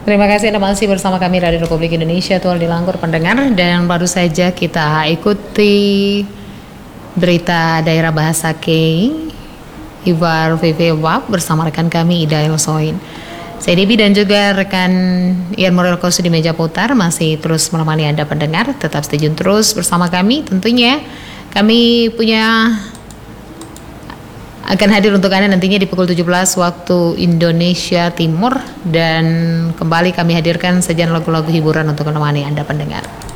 Terima kasih Anda masih bersama kami Radio Republik Indonesia, Tual Dilanggur pendengar. Dan baru saja kita ikuti berita daerah bahasa Kei Ivar VV bersama rekan kami Ida Elsoin. Saya Debbie dan juga rekan Ian Morel Kosu di meja putar masih terus menemani Anda pendengar. Tetap stay tune terus bersama kami. Tentunya kami akan hadir untuk Anda nantinya di pukul 17 waktu Indonesia Timur, dan kembali kami hadirkan sajian lagu-lagu hiburan untuk menemani Anda pendengar.